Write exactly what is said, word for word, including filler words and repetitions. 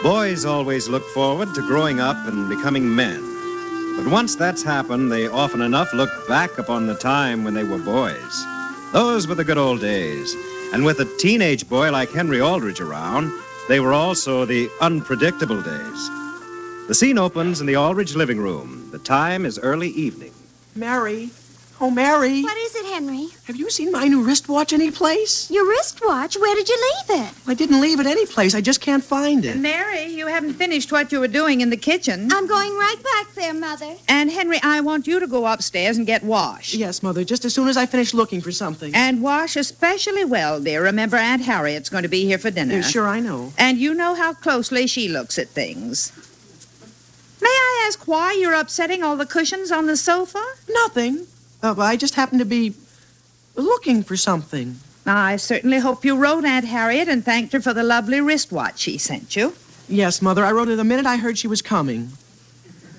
Boys always look forward to growing up and becoming men. But once that's happened, they often enough look back upon the time when they were boys. Those were the good old days. And with a teenage boy like Henry Aldridge around, they were also the unpredictable days. The scene opens in the Aldridge living room. The time is early evening. Mary. Oh, Mary. What is it, Henry? Have you seen my new wristwatch anyplace? Your wristwatch? Where did you leave it? I didn't leave it anyplace. I just can't find it. Mary, you haven't finished what you were doing in the kitchen. I'm going right back there, Mother. And, Henry, I want you to go upstairs and get washed. Yes, Mother, just as soon as I finish looking for something. And wash especially well, dear. Remember, Aunt Harriet's going to be here for dinner. Yeah, sure, I know. And you know how closely she looks at things. May I ask why you're upsetting all the cushions on the sofa? Nothing. Uh, I just happened to be looking for something. I certainly hope you wrote Aunt Harriet and thanked her for the lovely wristwatch she sent you. Yes, Mother, I wrote her the minute I heard she was coming.